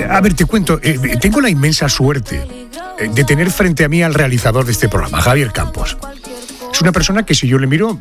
A ver, te cuento, tengo la inmensa suerte de tener frente a mí al realizador de este programa, Javier Campos. Es una persona que, si yo le miro,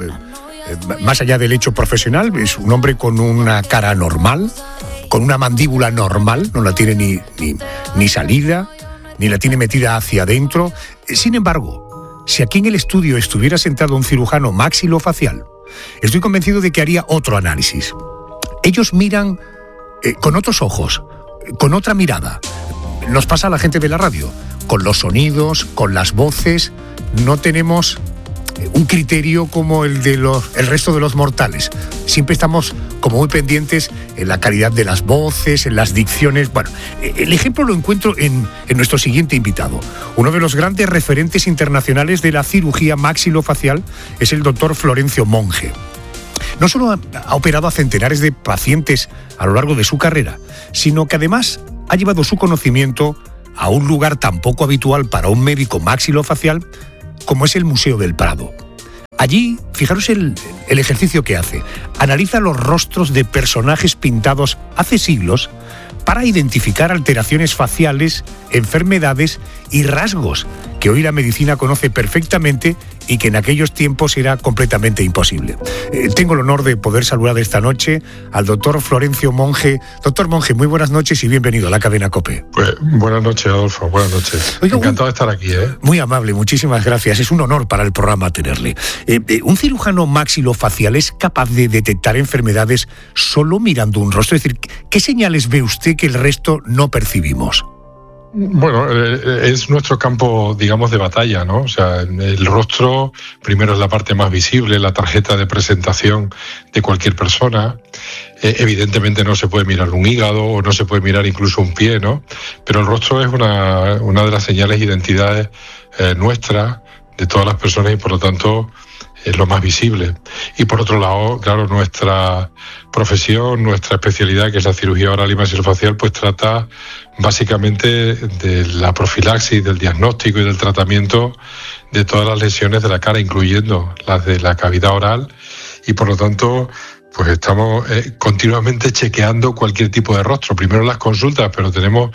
más allá del hecho profesional, es un hombre con una cara normal, con una mandíbula normal, no la tiene ni salida, ni la tiene metida hacia adentro. Sin embargo, si aquí en el estudio estuviera sentado un cirujano maxilofacial, estoy convencido de que haría otro análisis. Ellos miran con otros ojos, con otra mirada. Nos pasa a la gente de la radio, con los sonidos, con las voces. No tenemos un criterio como el resto de los mortales. Siempre estamos como muy pendientes en la calidad de las voces, en las dicciones. Bueno, el ejemplo lo encuentro en nuestro siguiente invitado. Uno de los grandes referentes internacionales de la cirugía maxilofacial es el doctor Florencio Monge. No solo ha operado a centenares de pacientes a lo largo de su carrera, sino que además ha llevado su conocimiento a un lugar tan poco habitual para un médico maxilofacial como es el Museo del Prado. Allí, fijaros el ejercicio que hace. Analiza los rostros de personajes pintados hace siglos para identificar alteraciones faciales, enfermedades y rasgos que hoy la medicina conoce perfectamente y que en aquellos tiempos era completamente imposible. Tengo el honor de poder saludar esta noche al doctor Florencio Monge. Doctor Monge, muy buenas noches y bienvenido a la cadena COPE. Pues buenas noches, Adolfo, buenas noches. Oiga, encantado de estar aquí. Muy amable, muchísimas gracias. Es un honor para el programa tenerle. ¿Un cirujano maxilofacial es capaz de detectar enfermedades solo mirando un rostro? Es decir, ¿qué señales ve usted que el resto no percibimos? Bueno, es nuestro campo, digamos, de batalla, ¿no? O sea, el rostro, primero es la parte más visible, la tarjeta de presentación de cualquier persona. Evidentemente no se puede mirar un hígado o no se puede mirar incluso un pie, ¿no? Pero el rostro es una de las señales de identidades nuestra, de todas las personas, y por lo tanto es lo más visible. Y por otro lado, claro, nuestra profesión, nuestra especialidad, que es la cirugía oral y maxilofacial, pues trata básicamente de la profilaxis, del diagnóstico y del tratamiento de todas las lesiones de la cara, incluyendo las de la cavidad oral, y por lo tanto pues estamos continuamente chequeando cualquier tipo de rostro. Primero las consultas, pero tenemos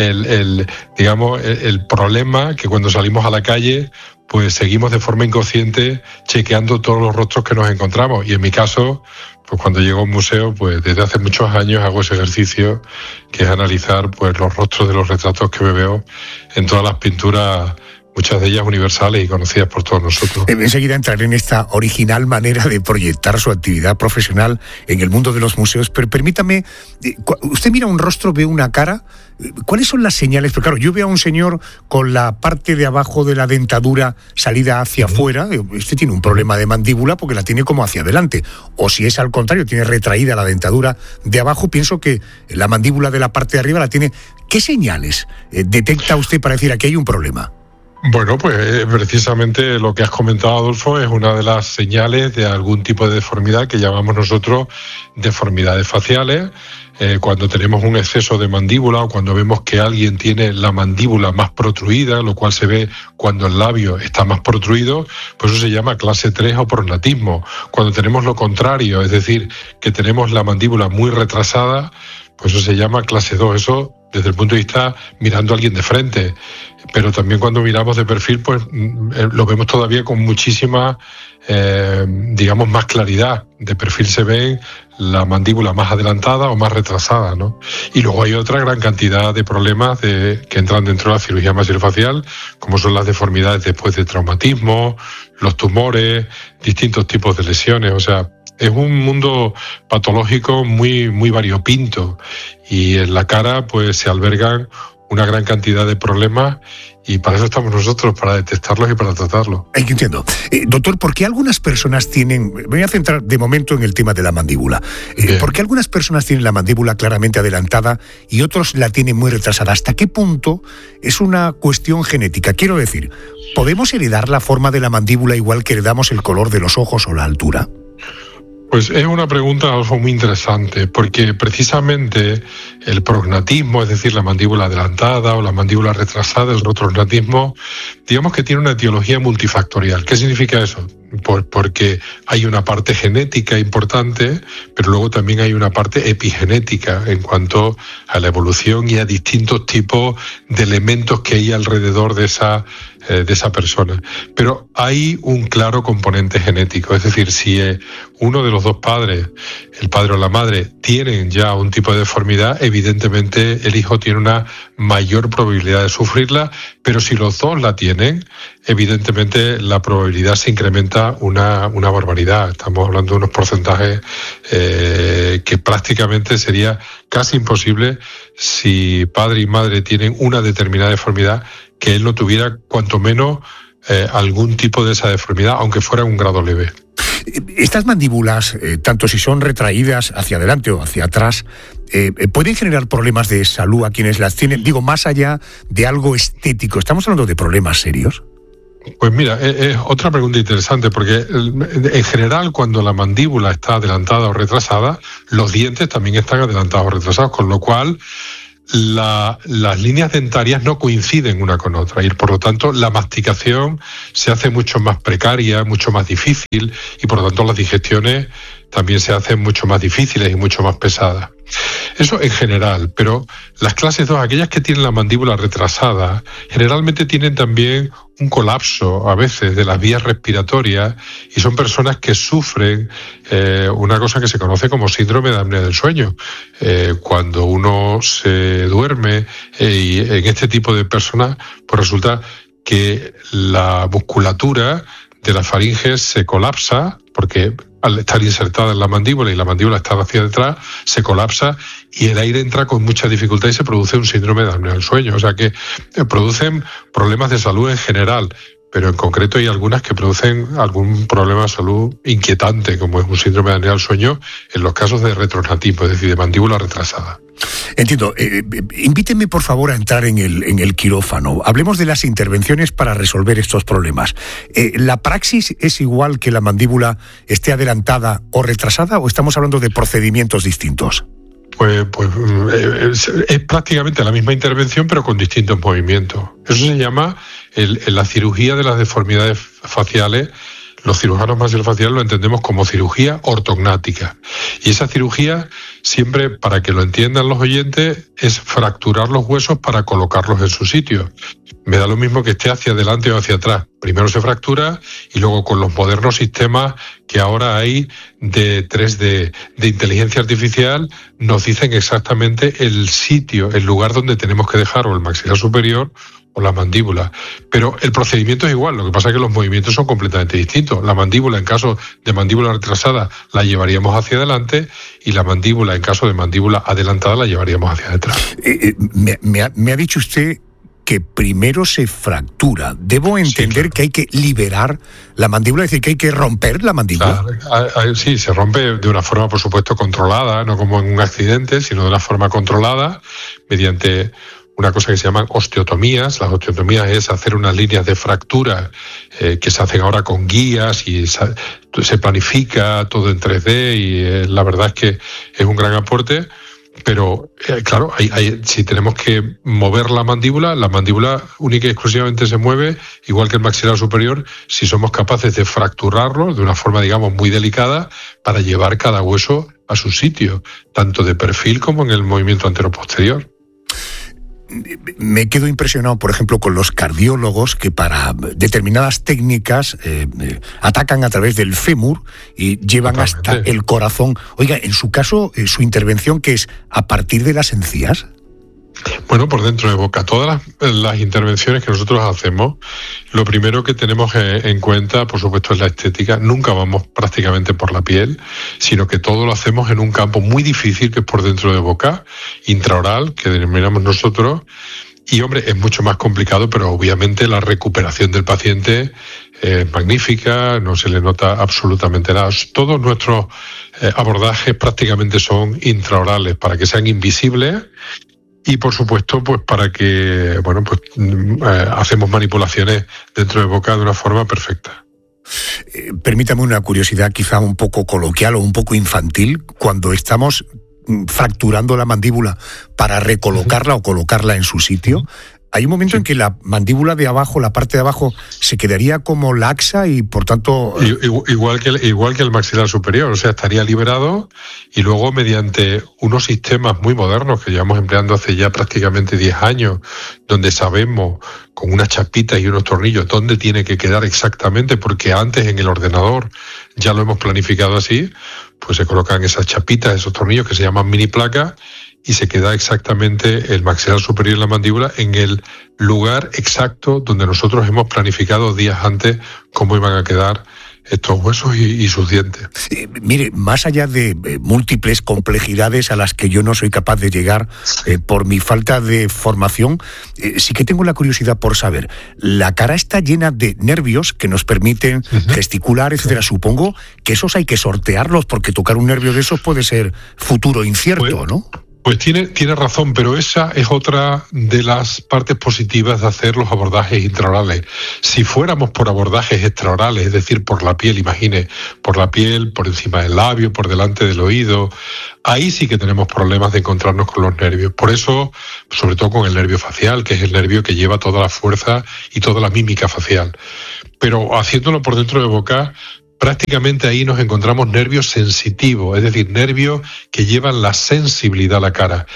el problema que cuando salimos a la calle pues seguimos de forma inconsciente chequeando todos los rostros que nos encontramos. Y en mi caso, pues cuando llego a un museo, pues desde hace muchos años hago ese ejercicio, que es analizar pues los rostros de los retratos que me veo en todas las pinturas, muchas de ellas universales y conocidas por todos nosotros. Enseguida entraré en esta original manera de proyectar su actividad profesional en el mundo de los museos, pero permítame, usted mira un rostro, ve una cara, ¿cuáles son las señales? Porque claro, yo veo a un señor con la parte de abajo de la dentadura salida hacia afuera, este tiene un problema de mandíbula porque la tiene como hacia adelante, o si es al contrario, tiene retraída la dentadura de abajo, pienso que la mandíbula de la parte de arriba la tiene. ¿Qué señales detecta usted para decir aquí hay un problema? Bueno, pues precisamente lo que has comentado, Adolfo, es una de las señales de algún tipo de deformidad que llamamos nosotros deformidades faciales. Cuando tenemos un exceso de mandíbula o cuando vemos que alguien tiene la mandíbula más protruida, lo cual se ve cuando el labio está más protruido, pues eso se llama clase 3 o prognatismo. Cuando tenemos lo contrario, es decir, que tenemos la mandíbula muy retrasada, pues eso se llama clase 2. Eso desde el punto de vista mirando a alguien de frente. Pero también cuando miramos de perfil, pues lo vemos todavía con muchísima, más claridad. De perfil se ve la mandíbula más adelantada o más retrasada, ¿no? Y luego hay otra gran cantidad de problemas que entran dentro de la cirugía maxilofacial, como son las deformidades después de traumatismo, los tumores, distintos tipos de lesiones. O sea, es un mundo patológico muy, muy variopinto, y en la cara pues se albergan una gran cantidad de problemas, y para eso estamos nosotros, para detectarlos y para tratarlos. Yo entiendo. Doctor, ¿por qué algunas personas tienen... Me voy a centrar de momento en el tema de la mandíbula. ¿Por qué algunas personas tienen la mandíbula claramente adelantada y otros la tienen muy retrasada? ¿Hasta qué punto es una cuestión genética? Quiero decir, ¿podemos heredar la forma de la mandíbula igual que heredamos el color de los ojos o la altura? Pues es una pregunta, Adolfo, muy interesante, porque precisamente el prognatismo, es decir, la mandíbula adelantada o la mandíbula retrasada, el retrognatismo, digamos que tiene una etiología multifactorial. ¿Qué significa eso? Porque hay una parte genética importante, pero luego también hay una parte epigenética en cuanto a la evolución y a distintos tipos de elementos que hay alrededor de esa persona. Pero hay un claro componente genético, es decir, si uno de los dos padres, el padre o la madre, tienen ya un tipo de deformidad, evidentemente el hijo tiene una mayor probabilidad de sufrirla, pero si los dos la tienen, evidentemente la probabilidad se incrementa una barbaridad. Estamos hablando de unos porcentajes que prácticamente sería casi imposible si padre y madre tienen una determinada deformidad, que él no tuviera cuanto menos algún tipo de esa deformidad, aunque fuera un grado leve. Estas mandíbulas, tanto si son retraídas hacia adelante o hacia atrás, ¿pueden generar problemas de salud a quienes las tienen? Digo, más allá de algo estético, ¿estamos hablando de problemas serios? Pues mira, es otra pregunta interesante, porque en general cuando la mandíbula está adelantada o retrasada, los dientes también están adelantados o retrasados, con lo cual las líneas dentarias no coinciden una con otra y por lo tanto la masticación se hace mucho más precaria, mucho más difícil y por lo tanto las digestiones también se hacen mucho más difíciles y mucho más pesadas. Eso en general, pero las clases 2, aquellas que tienen la mandíbula retrasada, generalmente tienen también un colapso a veces de las vías respiratorias y son personas que sufren una cosa que se conoce como síndrome de apnea del sueño. Cuando uno se duerme y en este tipo de personas, pues resulta que la musculatura de la faringe se colapsa porque al estar insertada en la mandíbula y la mandíbula está hacia detrás, se colapsa y el aire entra con mucha dificultad y se produce un síndrome de apnea del sueño. O sea que producen problemas de salud en general, pero en concreto hay algunas que producen algún problema de salud inquietante, como es un síndrome de apnea del sueño, en los casos de retrognatismo, es decir, de mandíbula retrasada. Entiendo. Invíteme, por favor, a entrar en el quirófano. Hablemos de las intervenciones para resolver estos problemas. ¿La praxis es igual que la mandíbula esté adelantada o retrasada, o estamos hablando de procedimientos distintos? Pues es prácticamente la misma intervención, pero con distintos movimientos. Eso se llama la cirugía de las deformidades faciales. Los cirujanos maxilofaciales lo entendemos como cirugía ortognática. Y esa cirugía, siempre para que lo entiendan los oyentes, es fracturar los huesos para colocarlos en su sitio. Me da lo mismo que esté hacia adelante o hacia atrás. Primero se fractura y luego con los modernos sistemas que ahora hay de 3D, de inteligencia artificial, nos dicen exactamente el sitio, el lugar donde tenemos que dejar o el maxilar superior o la mandíbula. Pero el procedimiento es igual, lo que pasa es que los movimientos son completamente distintos. La mandíbula, en caso de mandíbula retrasada, la llevaríamos hacia adelante y la mandíbula, en caso de mandíbula adelantada, la llevaríamos hacia detrás. Me ha dicho usted que primero se fractura. ¿Debo entender sí, claro, que hay que liberar la mandíbula, es decir, que hay que romper la mandíbula? Claro, sí, se rompe de una forma, por supuesto, controlada, no como en un accidente, sino de una forma controlada, mediante una cosa que se llaman osteotomías. Las osteotomías es hacer unas líneas de fractura que se hacen ahora con guías y se planifica todo en 3D y la verdad es que es un gran aporte. Pero, claro, si tenemos que mover la mandíbula única y exclusivamente se mueve, igual que el maxilar superior, si somos capaces de fracturarlo de una forma, digamos, muy delicada para llevar cada hueso a su sitio, tanto de perfil como en el movimiento antero-posterior. Me quedo impresionado, por ejemplo, con los cardiólogos que para determinadas técnicas atacan a través del fémur y llevan totalmente hasta el corazón. Oiga, en su caso, su intervención, ¿qué es? ¿A partir de las encías? Bueno, por dentro de boca. Todas las intervenciones que nosotros hacemos, lo primero que tenemos en cuenta, por supuesto, es la estética. Nunca vamos prácticamente por la piel, sino que todo lo hacemos en un campo muy difícil que es por dentro de boca, intraoral, que denominamos nosotros. Y, hombre, es mucho más complicado, pero obviamente la recuperación del paciente es magnífica, no se le nota absolutamente nada. Todos nuestros abordajes prácticamente son intraorales, para que sean invisibles. Y, por supuesto, pues para que, bueno, pues hacemos manipulaciones dentro de boca de una forma perfecta. Permítame una curiosidad quizá un poco coloquial o un poco infantil. Cuando estamos fracturando la mandíbula para recolocarla o colocarla en su sitio, hay un momento en que la mandíbula de abajo, la parte de abajo, se quedaría como laxa y por tanto... Igual que el maxilar superior, o sea, estaría liberado y luego mediante unos sistemas muy modernos que llevamos empleando hace ya prácticamente 10 años, donde sabemos con unas chapitas y unos tornillos dónde tiene que quedar exactamente, porque antes en el ordenador ya lo hemos planificado así, pues se colocan esas chapitas, esos tornillos que se llaman mini placas, y se queda exactamente el maxilar superior y la mandíbula en el lugar exacto donde nosotros hemos planificado días antes cómo iban a quedar estos huesos y sus dientes. Mire, más allá de múltiples complejidades a las que yo no soy capaz de llegar por mi falta de formación, sí que tengo la curiosidad por saber, la cara está llena de nervios que nos permiten gesticular, etcétera. Supongo que esos hay que sortearlos, porque tocar un nervio de esos puede ser futuro incierto, ¿no? Pues tiene razón, pero esa es otra de las partes positivas de hacer los abordajes intraorales. Si fuéramos por abordajes extraorales, es decir, por la piel, imagine, por la piel, por encima del labio, por delante del oído, ahí sí que tenemos problemas de encontrarnos con los nervios. Por eso, sobre todo con el nervio facial, que es el nervio que lleva toda la fuerza y toda la mímica facial. Pero haciéndolo por dentro de boca, prácticamente ahí nos encontramos nervios sensitivos, es decir, nervios que llevan la sensibilidad a la cara.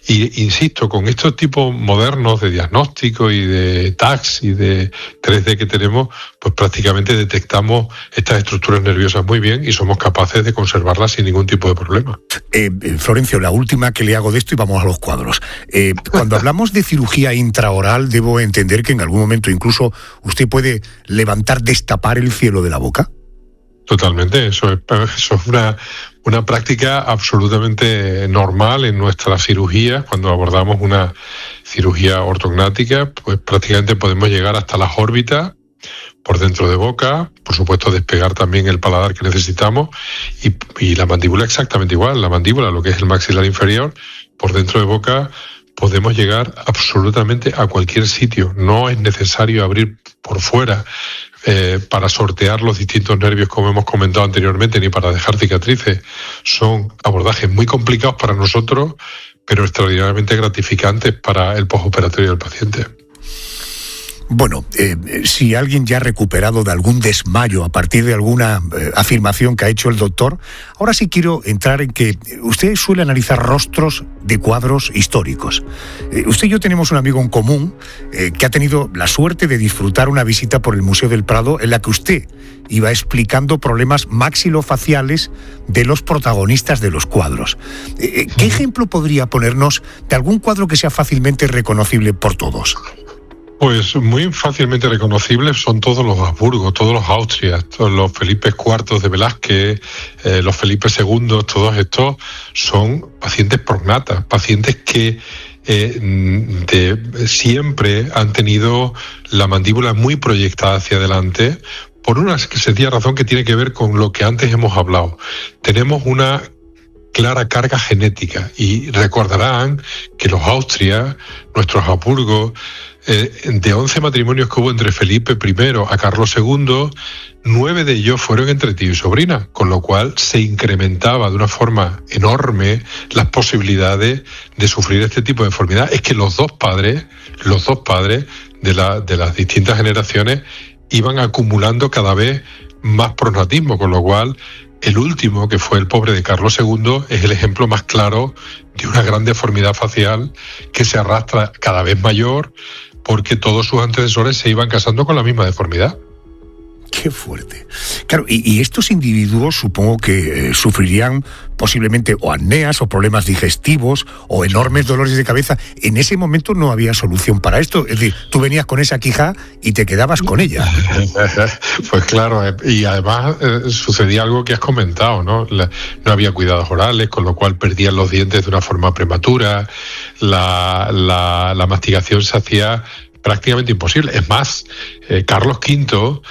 Y insisto, con estos tipos modernos de diagnóstico y de TACS y de 3D que tenemos, pues prácticamente detectamos estas estructuras nerviosas muy bien y somos capaces de conservarlas sin ningún tipo de problema. Florencio, la última que le hago de esto y vamos a los cuadros. Cuando hablamos de cirugía intraoral, debo entender que en algún momento incluso usted puede destapar el cielo de la boca. Totalmente, eso es una práctica absolutamente normal en nuestras cirugías. Cuando abordamos una cirugía ortognática, pues prácticamente podemos llegar hasta las órbitas por dentro de boca, por supuesto despegar también el paladar que necesitamos y la mandíbula exactamente igual. La mandíbula, lo que es el maxilar inferior, por dentro de boca podemos llegar absolutamente a cualquier sitio. No es necesario abrir por fuera para sortear los distintos nervios, como hemos comentado anteriormente, ni para dejar cicatrices. Son abordajes muy complicados para nosotros, pero extraordinariamente gratificantes para el postoperatorio del paciente. Bueno, si alguien ya ha recuperado de algún desmayo a partir de alguna afirmación que ha hecho el doctor, ahora sí quiero entrar en que usted suele analizar rostros de cuadros históricos. Usted y yo tenemos un amigo en común que ha tenido la suerte de disfrutar una visita por el Museo del Prado en la que usted iba explicando problemas maxilofaciales de los protagonistas de los cuadros. ¿Qué ejemplo podría ponernos de algún cuadro que sea fácilmente reconocible por todos? Pues muy fácilmente reconocibles son todos los Habsburgo, todos los Austrias, todos los Felipes IV de Velázquez, los Felipes II, todos estos son pacientes prognatas, pacientes que siempre han tenido la mandíbula muy proyectada hacia adelante, por una sencilla razón que tiene que ver con lo que antes hemos hablado. Tenemos una clara carga genética y recordarán que los Austrias, nuestros Habsburgo, de 11 matrimonios que hubo entre Felipe I a Carlos II, 9 de ellos fueron entre tío y sobrina, con lo cual se incrementaba de una forma enorme las posibilidades de sufrir este tipo de enfermedad. Es que los dos padres de las distintas generaciones iban acumulando cada vez más prognatismo, con lo cual el último, que fue el pobre de Carlos II, es el ejemplo más claro de una gran deformidad facial que se arrastra cada vez mayor porque todos sus antecesores se iban casando con la misma deformidad. Qué fuerte. Claro, y estos individuos supongo que sufrirían posiblemente o apneas o problemas digestivos o enormes dolores de cabeza. En ese momento no había solución para esto. Es decir, tú venías con esa quija y te quedabas con ella. Pues claro, y además sucedía algo que has comentado, ¿no? No había cuidados orales, con lo cual perdían los dientes de una forma prematura, la masticación se hacía prácticamente imposible. Es más, Carlos V,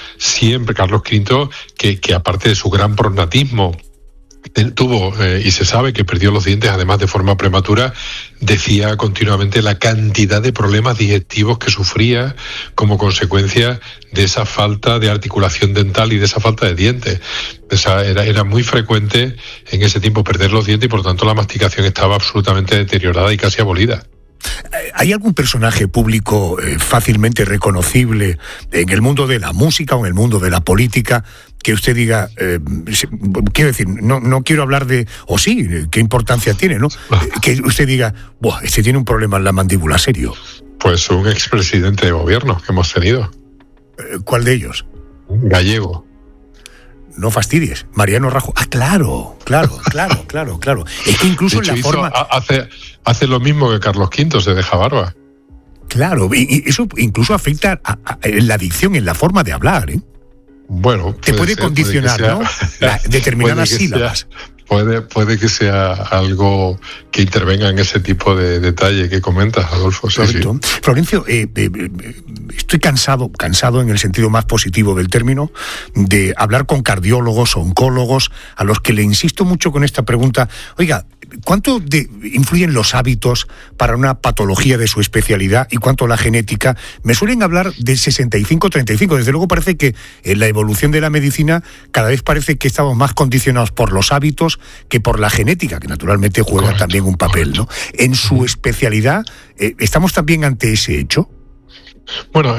que aparte de su gran prognatismo, tuvo, y se sabe que perdió los dientes además de forma prematura, decía continuamente la cantidad de problemas digestivos que sufría como consecuencia de esa falta de articulación dental y de esa falta de dientes. O sea, era muy frecuente en ese tiempo perder los dientes y por tanto la masticación estaba absolutamente deteriorada y casi abolida. ¿Hay algún personaje público fácilmente reconocible en el mundo de la música o en el mundo de la política que usted diga, quiero decir, no quiero hablar de, o sí, qué importancia tiene, ¿no? Que usted diga, buah, este tiene un problema en la mandíbula serio? Pues un expresidente de gobierno que hemos tenido. ¿Cuál de ellos? Gallego. No fastidies, Mariano Rajoy. Ah, claro. Es que incluso de hecho, en la forma... Hace lo mismo que Carlos V, se deja barba. Claro, y eso incluso afecta en la dicción, en la forma de hablar, ¿eh? Bueno, te puede condicionar, ¿no? Determinadas sílabas. Puede que sea algo que intervenga en ese tipo de detalle que comentas, Adolfo. Sí. Florencio, estoy cansado en el sentido más positivo del término, de hablar con cardiólogos, oncólogos, a los que le insisto mucho con esta pregunta. Oiga, ¿cuánto influyen los hábitos para una patología de su especialidad y cuánto la genética? Me suelen hablar de 65-35. Desde luego parece que en la evolución de la medicina cada vez parece que estamos más condicionados por los hábitos que por la genética, que naturalmente juega también un papel, ¿no? En su especialidad, ¿estamos también ante ese hecho? Bueno,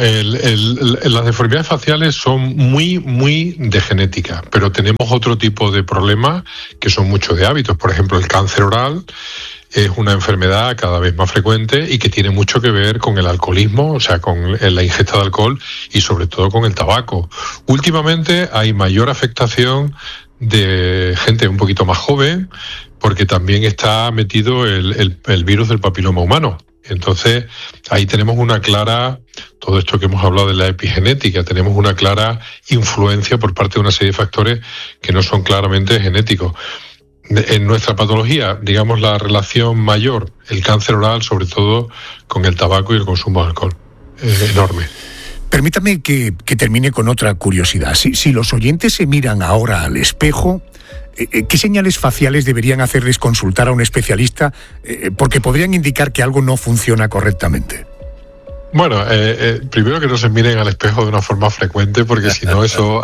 las deformidades faciales son muy de genética, pero tenemos otro tipo de problemas que son mucho de hábitos. Por ejemplo, el cáncer oral es una enfermedad cada vez más frecuente y que tiene mucho que ver con el alcoholismo, o sea, con la ingesta de alcohol y sobre todo con el tabaco. Últimamente hay mayor afectación de gente un poquito más joven, porque también está metido el virus del papiloma humano. Entonces, ahí tenemos una clara, todo esto que hemos hablado de la epigenética, tenemos una clara influencia por parte de una serie de factores que no son claramente genéticos. En nuestra patología, digamos, la relación mayor, el cáncer oral, sobre todo con el tabaco y el consumo de alcohol, es enorme. Permítame que termine con otra curiosidad. Si los oyentes se miran ahora al espejo, ¿qué señales faciales deberían hacerles consultar a un especialista? Porque podrían indicar que algo no funciona correctamente. Bueno, primero que no se miren al espejo de una forma frecuente, porque si no eso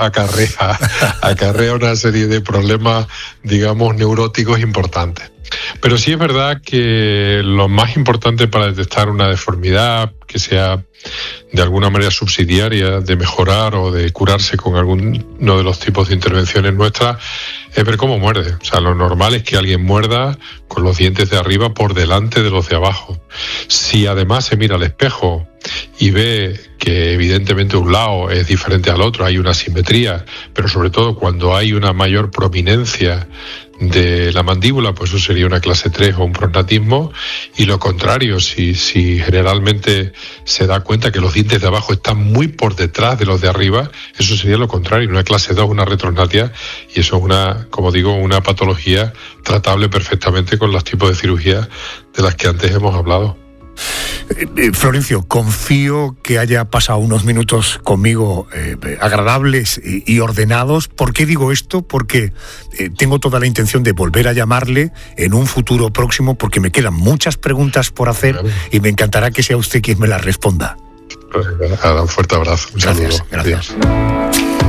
acarrea una serie de problemas, digamos, neuróticos importantes. Pero sí es verdad que lo más importante para detectar una deformidad que sea de alguna manera subsidiaria de mejorar o de curarse con alguno de los tipos de intervenciones nuestras es ver cómo muerde. O sea, lo normal es que alguien muerda con los dientes de arriba por delante de los de abajo. Si además se mira al espejo y ve que evidentemente un lado es diferente al otro, hay una asimetría, pero sobre todo cuando hay una mayor prominencia de la mandíbula, pues eso sería una clase 3 o un prognatismo, y lo contrario, si generalmente se da cuenta que los dientes de abajo están muy por detrás de los de arriba, eso sería lo contrario, una clase 2, una retrognatia, y eso es una, como digo, una patología tratable perfectamente con los tipos de cirugía de las que antes hemos hablado. Florencio, confío que haya pasado unos minutos conmigo agradables y ordenados. ¿Por qué digo esto? Porque tengo toda la intención de volver a llamarle en un futuro próximo, porque me quedan muchas preguntas por hacer y me encantará que sea usted quien me las responda. Un fuerte abrazo. Un saludo. Gracias.